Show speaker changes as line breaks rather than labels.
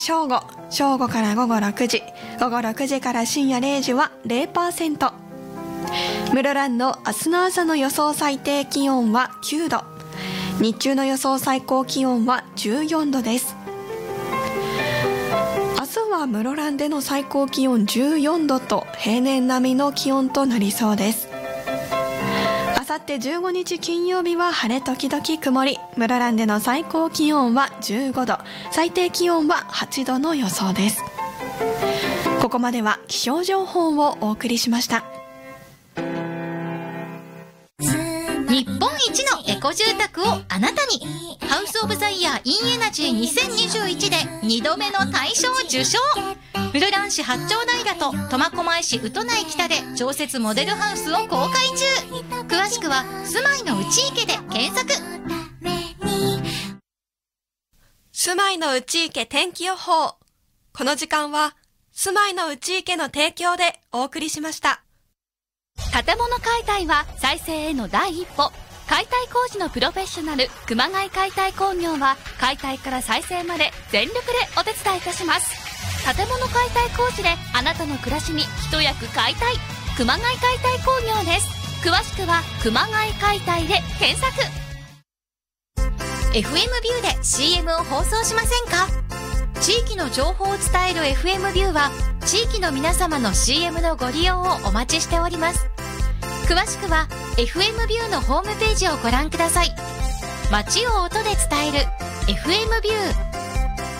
正午から午後6時、午後6時から深夜0時は 0%。 室蘭の明日の朝の予想最低気温は9度、日中の予想最高気温は14度です。明日は室蘭での最高気温14度と平年並みの気温となりそうです。あさって15日金曜日は晴れ時々曇り、室蘭での最高気温は15度、最低気温は8度の予想です。ここまでは気象情報をお送りしました。
日本一のエコ住宅をあなたに、ハウスオブザイヤーインエナジー2021で2度目の大賞受賞。室蘭市八丁平と苫小牧市宇土内北で常設モデルハウスを公開中。詳しくは住まいの内池で検索。
住まいの内池天気予報。この時間は住まいの内池の提供でお送りしました。
建物解体は再生への第一歩。解体工事のプロフェッショナル熊谷解体工業は解体から再生まで全力でお手伝いいたします。建物解体工事であなたの暮らしに一役買いたい熊谷解体工業です。詳しくは熊谷解体で検索。
FM ビューで CM を放送しませんか？地域の情報を伝える FM ビューは地域の皆様の CM のご利用をお待ちしております。詳しくは FM ビューのホームページをご覧ください。街を音で伝える FM ビュー。